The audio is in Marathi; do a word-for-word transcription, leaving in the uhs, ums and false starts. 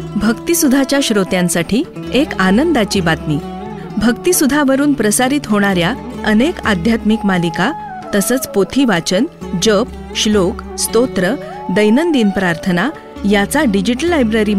भक्तिसुधाच्या श्रोत्यांसाठी एक आनंदाची बातमी. भक्तिसुधावरून प्रसारित होणाऱ्या अनेक आध्यात्मिक मालिका तसंच पोथी वाचन, जप, श्लोक, स्तोत्र, दैनंदिन प्रार्थना याचा डिजिटल लायब्ररी